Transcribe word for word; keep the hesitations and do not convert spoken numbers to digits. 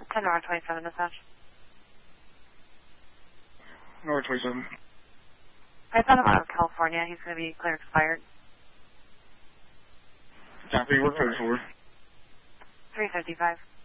ten North twenty-seven dispatch. North twenty-seven. I found him out of California. He's going to be clear expired. Copy, what code for? three fifty-five.